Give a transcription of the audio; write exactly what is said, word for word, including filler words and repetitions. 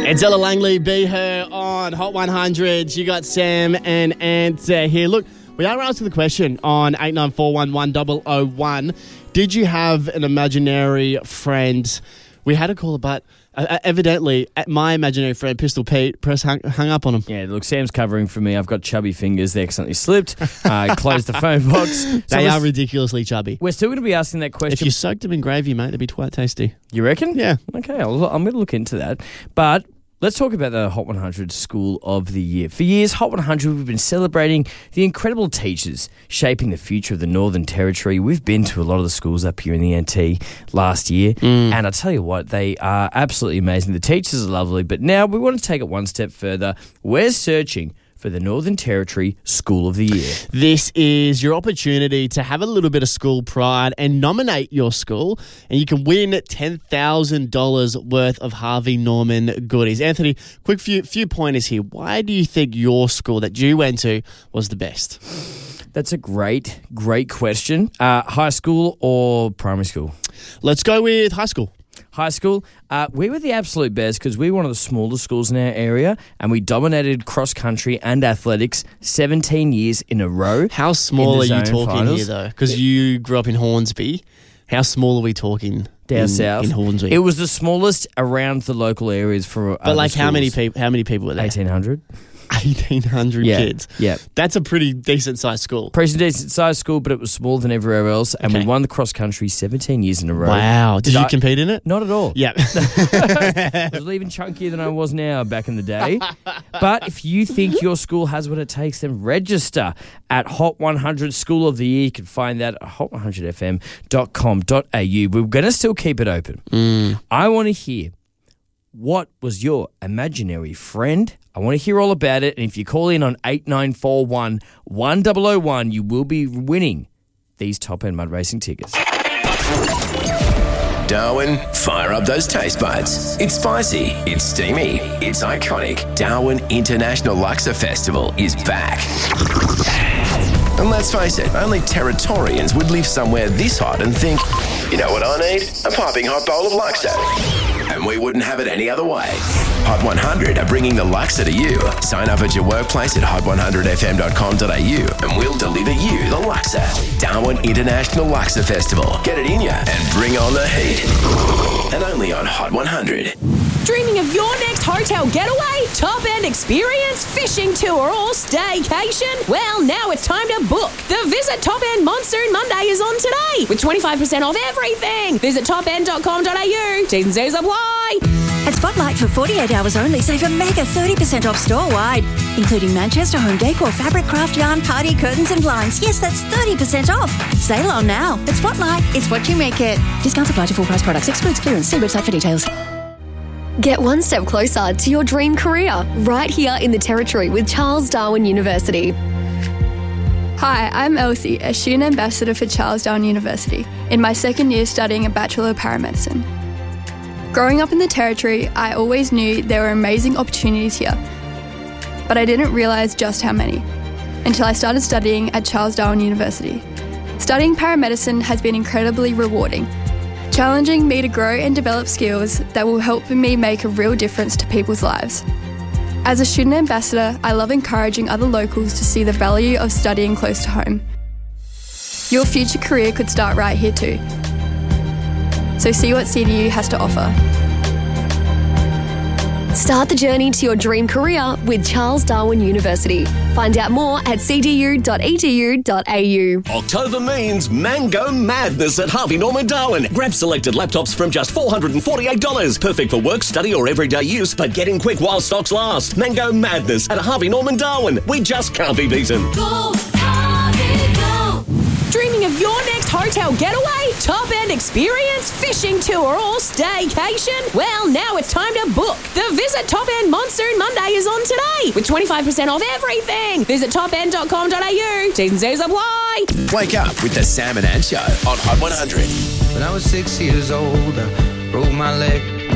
It's Ella Langley, Be Her on Hot one hundred. You got Sam and Ant uh, here. Look, we are asking the question on eight nine four one one zero zero one. Did you have an imaginary friend? We had a caller, but uh, evidently my imaginary friend, Pistol Pete, press hung, hung up on him. Yeah, look, Sam's covering for me. I've got chubby fingers. They accidentally slipped. Uh, closed the phone box. So they are ridiculously chubby. We're still going to be asking that question. If you soaked them in gravy, mate, they'd be quite tasty. You reckon? Yeah. Okay, I'll, I'm going to look into that. But let's talk about the Hot one hundred School of the Year. For years, Hot one hundred, we've been celebrating the incredible teachers shaping the future of the Northern Territory. We've been to a lot of the schools up here in the N T last year, mm. and I tell you what, they are absolutely amazing. The teachers are lovely, but now we want to take it one step further. We're searching for the Northern Territory School of the Year. This is your opportunity to have a little bit of school pride and nominate your school, and you can win ten thousand dollars worth of Harvey Norman goodies. Anthony, quick few few pointers here. Why do you think your school that you went to was the best? That's a great, great question. Uh, high school or primary school? Let's go with high school. High school, uh, we were the absolute best because we were one of the smaller schools in our area and we dominated cross-country and athletics seventeen years in a row. How small are you talking finals. here, though? Because you grew up in Hornsby. How small are we talking down in, south? In Hornsby? It was the smallest around the local areas for But like schools. how many people? How many people were there? eighteen hundred. eighteen hundred yeah, kids. Yeah. That's a pretty decent sized school. Pretty decent sized school, but it was smaller than everywhere else. And okay. we won the cross country seventeen years in a row. Wow. Did, Did you I, compete in it? Not at all. Yeah. I was even chunkier than I was now back in the day. But if you think your school has what it takes, then register at Hot one hundred School of the Year. You can find that at hot one hundred f m dot com dot a u. We're going to still keep it open. Mm. I want to hear, what was your imaginary friend? I want to hear all about it. And if you call in on eight nine four one one zero zero one, you will be winning these Top End Mud Racing tickets. Darwin, fire up those taste buds. It's spicy, it's steamy, it's iconic. Darwin International Luxor Festival is back. And let's face it, only Territorians would live somewhere this hot and think, you know what I need? A piping hot bowl of Luxor. And we wouldn't have it any other way. Hot one hundred are bringing the Luxor to you. Sign up at your workplace at hot one hundred f m dot com dot a u and we'll deliver you the Luxor. Darwin International Luxor Festival. Get it in ya and bring on the heat. And only on Hot one hundred. Dreaming of your next hotel getaway, top-end experience, fishing tour or staycation? Well, now it's time to book. The Visit Top End Monsoon Monday is on today with twenty-five percent off everything. Visit top end dot com dot a u. T's and C's apply. At Spotlight for forty-eight hours only, save a mega thirty percent off store-wide, including Manchester home decor, fabric, craft, yarn, party, curtains and blinds. Yes, that's thirty percent off. Sale on now. At Spotlight, it's what you make it. Discounts apply to full price products. Excludes clearance. See website for details. Get one step closer to your dream career right here in the Territory with Charles Darwin University. Hi, I'm Elsie, a student ambassador for Charles Darwin University, in my second year studying a Bachelor of Paramedicine. Growing up in the Territory, I always knew there were amazing opportunities here, but I didn't realise just how many, until I started studying at Charles Darwin University. Studying paramedicine has been incredibly rewarding, challenging me to grow and develop skills that will help me make a real difference to people's lives. As a student ambassador, I love encouraging other locals to see the value of studying close to home. Your future career could start right here too. So see what C D U has to offer. Start the journey to your dream career with Charles Darwin University. Find out more at c d u dot e d u dot a u. October means Mango Madness at Harvey Norman Darwin. Grab selected laptops from just four hundred forty-eight dollars. Perfect for work, study or everyday use, but get in quick while stocks last. Mango Madness at Harvey Norman Darwin. We just can't be beaten. Go, Harvey, go! Dreaming of your next hotel getaway, top-end experience, fishing tour or staycation? Well, now it's time to book. The Visit Top End Monsoon Monday is on today with twenty-five percent off everything. Visit top end dot com dot a u. T's and C's apply. Wake up with the Sam and Ant Show on Hot one hundred. When I was six years old, I broke my leg.